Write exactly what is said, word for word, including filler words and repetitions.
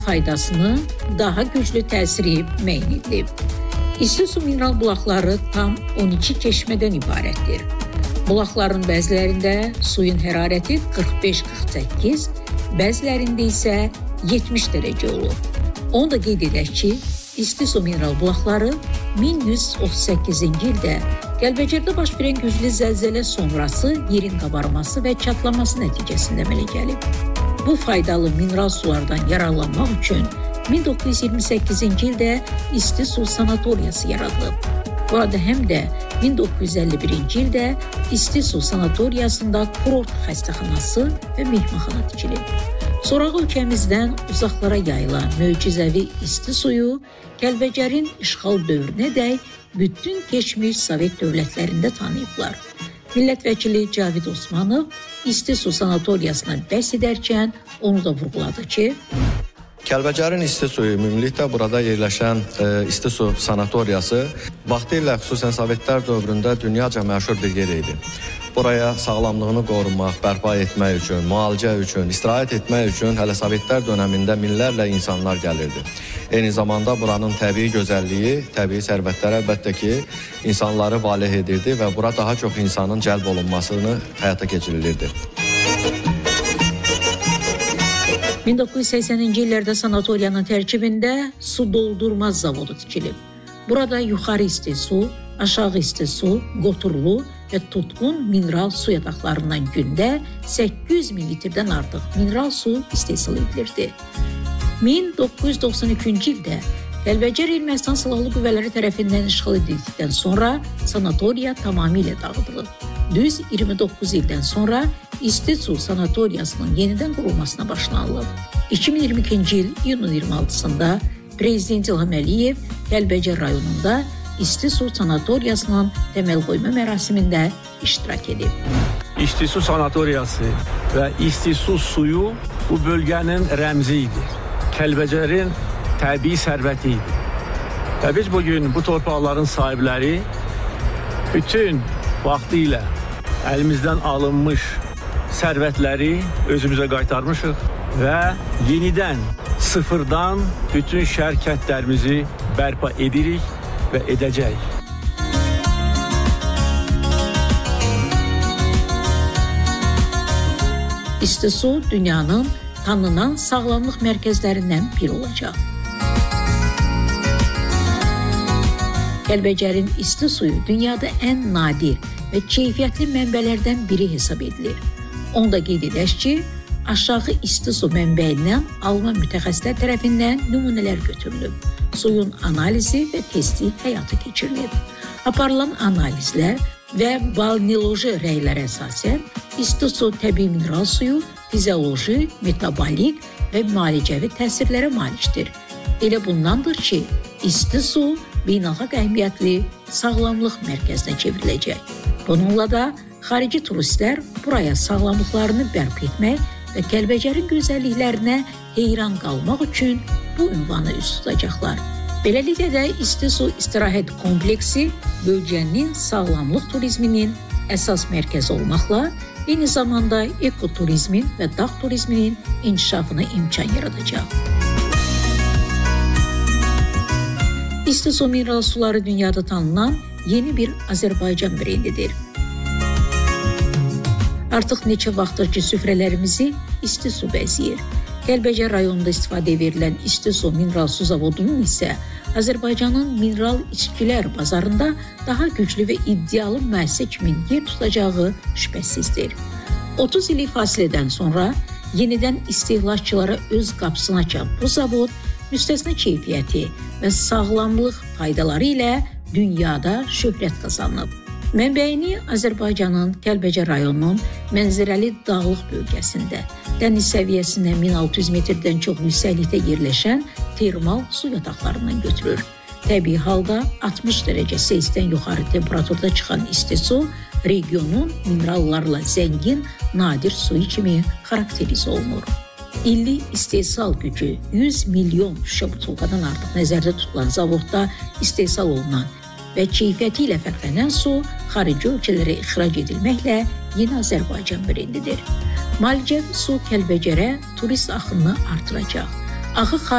faydasını daha güclü təsiri müəyyən edilib. İsti su mineral bulaqları tam on iki çeşmədən ibarətdir. Bulaqların bəzilərində suyun hərarəti qırx beş qırx səkkiz, bəzilərində isə yetmiş dərəcə olur. Onu da qeyd edək ki, isti su mineral bulaqları min yüz otuz səkkizinci ildə Kəlbəcərdə baş verən güclü zəlzələ sonrası yerin qabarması və çatlaması nəticəsində əmələ gəlib. Bu faydalı mineral sulardan yararlanmaq üçün min doqquz yüz iyirmi səkkizinci ildə isti su sanatoriyası yaradılıb. Burada həm də min doqquz yüz əlli birinci ildə isti su sanatoriyasında kurort xəstəxanası və mehmanxana tikilib. Sonra ölkəmizdən uzaqlara yayılan möcüzəvi isti suyu Kəlbəcərin işğal dövrünədək bütün keçmiş Sovet dövlətlərində tanıyıblar. Millət vəkili Cavid Osmanov isti su sanatoriyasına bəhs edərkən onu da vurğuladı ki, Kəlbəcərin isti suyu, ümumilikdə burada yerləşən e, isti su sanatoriyası vaxtilə xüsusən Sovetlər dövründə dünyaca məşhur bir yer idi. Buraya sağlamlığını qorumaq, bərpa etmək üçün, müalicə üçün, istirahət etmək üçün hələ Sovetlər dönəmində minlərlə insanlar gəlirdi. Eyni zamanda buranın təbii gözəlliyi, təbii sərvətləri əlbəttə ki, insanları valeh edirdi və bura daha çox insanın cəlb olunmasını həyata keçirilirdi. min doqquz yüz səksəninci illərdə sanatoriyanın tərkibində su doldurma zavodu tikilib. Burada yuxarı isti su, aşağı isti su, qoturlu və tutqun mineral su yataqlarından gündə səkkiz yüz min litrdən artıq mineral su istehsal edilirdi. min doqquz yüz doxsan üçüncü ildə Kəlbəcər Ermənistan Silahlı Qüvvələri tərəfindən işğal edildikdən sonra sanatoriya tamamilə dağıdılıb. Düz iyirmi doqquz ildən sonra isti su sanatoriyasının yenidən qurulmasına başlanılıb. iki min iyirmi ikinci il iyunun iyirmi altısında Prezident İlham Əliyev Kəlbəcər rayonunda isti su sanatoriyasının təməl qoyma mərasimində iştirak edib. İsti su sanatoriyası və isti su suyu bu bölgənin rəmzi idi. Kəlbəcərin təbii sərvəti idi. Və biz bugün bu torpaqların sahibləri bütün vaxtı ilə əlimizdən alınmış sərvətləri özümüzə qaytarmışıq və yenidən sıfırdan bütün şəhər kəndlərimizi bərpa edirik və edəcək. İsti su dünyanın tanınan sağlamlıq mərkəzlərindən biri olacaq. Kəlbəcərin isti suyu dünyada ən nadir və keyfiyyətli mənbələrdən biri hesab edilir. Onu da qeyd edək ki, aşağı isti su mənbəyindən Alman mütəxəssislər tərəfindən nümunələr götürülüb. Suyun analizi və testi həyata keçirilib. Aparılan analizlər və balneoloji rəylərə əsasən isti su təbii mineral suyu fizioloji, metabolik və müalicəvi təsirlərə malikdir. Elə bundandır ki, isti su beynəlxalq əhəmiyyətli sağlamlıq mərkəzinə çevriləcək. Bununla da xarici turistlər buraya sağlamlıqlarını bərpa etmək və Kəlbəcərin gözəlliklərinə heyran qalmaq üçün bu ünvanı üst tutacaqlar. Beləliklə də isti su istirahət kompleksi bölgənin sağlamlıq turizminin əsas mərkəzi olmaqla eyni zamanda ekoturizmin və dağ turizminin inkişafına imkan yaradacaq. İsti su mineral suları dünyada tanınan yeni bir Azərbaycan brendidir. Artıq neçə vaxtdır ki, süfrələrimizi isti su bəzəyir. Kəlbəcər rayonunda istifadə verilən isti su mineral su zavodunun isə Azərbaycanın mineral içkilər bazarında daha güclü və iddialı müəssisə kimi yer tutacağı şübhəsizdir. otuz illik fasilədən sonra yenidən istehlakçılara öz qapısını açan bu zavod müstəsna keyfiyyəti və sağlamlıq faydaları ilə dünyada şöhrət qazanıb. Mənbəyini Azərbaycanın Kəlbəcər rayonunun mənzərəli dağlıq bölgəsində, dəniz səviyyəsindən min altı yüz metrdən çox yüksəklikdə yerləşən termal su yataqlarından götürür. Təbii halda altmış dərəcə Selsidən yuxarı temperaturda çıxan isti su regionun minerallarla zəngin nadir suyu kimi xarakterize olunur. İllik istehsal gücü yüz milyon şüşə butulkadan artıq nəzərdə tutulan zavodda istehsal olunan və keyfiyyəti ilə fərqlənən su xarici ölkələrə ixrac edilməklə yeni Azərbaycan brendidir. Müalicəvi su Kəlbəcərə turist axınını artıracaq. Axı